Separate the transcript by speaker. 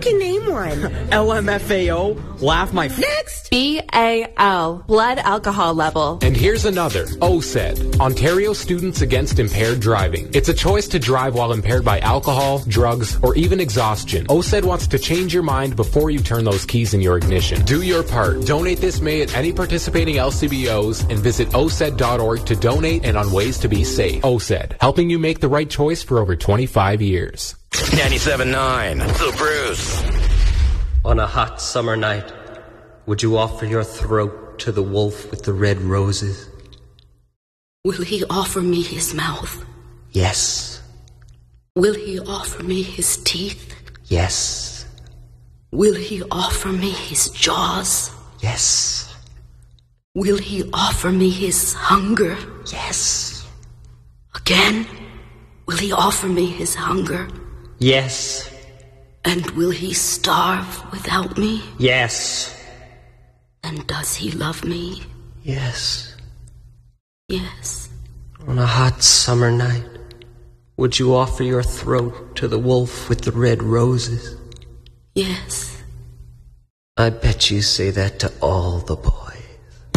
Speaker 1: can name one.
Speaker 2: LMFAO, laugh my...
Speaker 1: Next!
Speaker 3: BAL, blood alcohol level.
Speaker 4: And here's another, OSED, Ontario Students Against Impaired Driving. It's a choice to drive while impaired by alcohol, drugs, or even exhaustion. OSED wants to change your mind before you turn those keys in your ignition. Do your part. Donate this May at any participating LCBOs and visit OSED.org to donate and on ways to be safe. OSED, helping you make the right choice for over 25 years.
Speaker 5: 97.9, The Bruce.
Speaker 6: On a hot summer night, would you offer your throat to the wolf with the red roses?
Speaker 7: Will he offer me his mouth?
Speaker 6: Yes.
Speaker 7: Will he offer me his teeth?
Speaker 6: Yes.
Speaker 7: Will he offer me his jaws?
Speaker 6: Yes.
Speaker 7: Will he offer me his hunger?
Speaker 6: Yes.
Speaker 7: Again? Will he offer me his hunger?
Speaker 6: Yes.
Speaker 7: And will he starve without me?
Speaker 6: Yes.
Speaker 7: And does he love me?
Speaker 6: Yes.
Speaker 7: Yes.
Speaker 6: On a hot summer night, would you offer your throat to the wolf with the red roses?
Speaker 7: Yes.
Speaker 6: I bet you say that to all the boys.